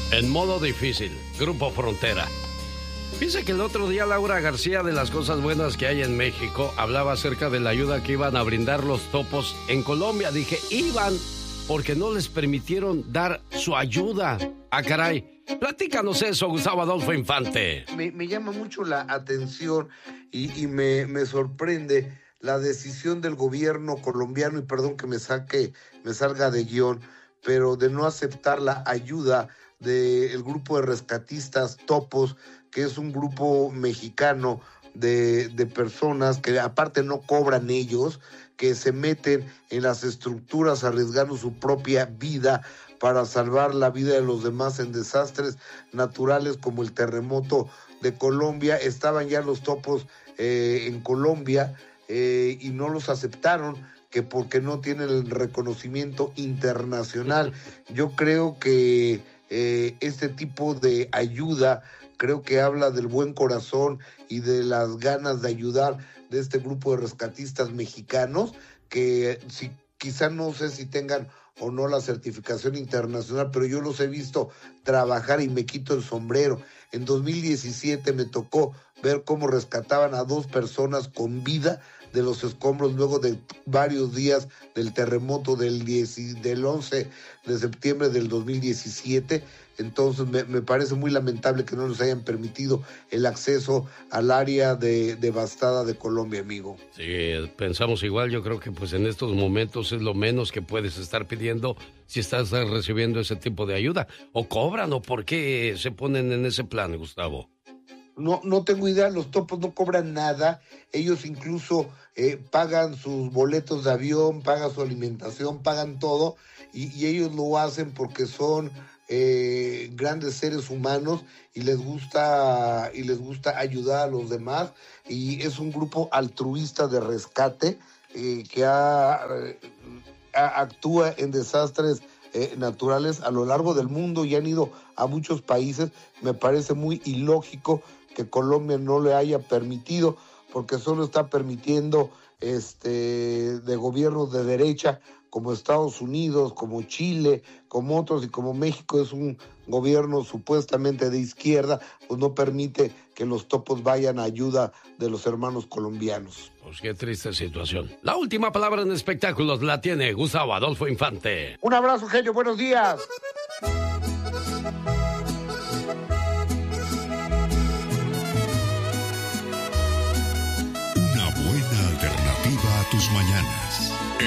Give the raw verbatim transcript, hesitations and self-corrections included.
En modo difícil, Grupo Frontera. Fíjese que el otro día Laura García, de las cosas buenas que hay en México, hablaba acerca de la ayuda que iban a brindar los topos en Colombia. Dije, iban porque no les permitieron dar su ayuda. Ah, caray. Platícanos eso, Gustavo Adolfo Infante. Me, me llama mucho la atención y, y me, me sorprende la decisión del gobierno colombiano, y perdón que me saque, me salga de guión, pero de no aceptar la ayuda del grupo de rescatistas Topos, que es un grupo mexicano de, de personas que aparte no cobran ellos, que se meten en las estructuras arriesgando su propia vida para salvar la vida de los demás en desastres naturales como el terremoto de Colombia. Estaban ya los Topos eh, en Colombia eh, y no los aceptaron, que porque no tienen el reconocimiento internacional. Yo creo que eh, este tipo de ayuda, creo que habla del buen corazón y de las ganas de ayudar de este grupo de rescatistas mexicanos, que si, quizá no sé si tengan o no la certificación internacional, pero yo los he visto trabajar y me quito el sombrero. En dos mil diecisiete me tocó ver cómo rescataban a dos personas con vida de los escombros luego de varios días del terremoto del, diez, del once de septiembre del dos mil diecisiete. Entonces me, me parece muy lamentable que no nos hayan permitido el acceso al área de, devastada de Colombia, amigo. Sí, pensamos igual. Yo creo que pues en estos momentos es lo menos que puedes estar pidiendo si estás recibiendo ese tipo de ayuda. ¿O cobran o por qué se ponen en ese plan, Gustavo? No, no tengo idea, los Topos no cobran nada, ellos incluso eh, pagan sus boletos de avión, pagan su alimentación, pagan todo, y, y ellos lo hacen porque son eh, grandes seres humanos y les gusta y les gusta ayudar a los demás, y es un grupo altruista de rescate eh, que ha, ha, actúa en desastres Eh, naturales a lo largo del mundo y han ido a muchos países. Me parece muy ilógico que Colombia no le haya permitido, porque solo está permitiendo este de gobiernos de derecha como Estados Unidos, como Chile, como otros, y como México es un gobierno supuestamente de izquierda, pues no permite que los Topos vayan a ayuda de los hermanos colombianos. Pues qué triste situación. La última palabra en espectáculos la tiene Gustavo Adolfo Infante. Un abrazo, genio, buenos días. Una buena alternativa a tus mañanas.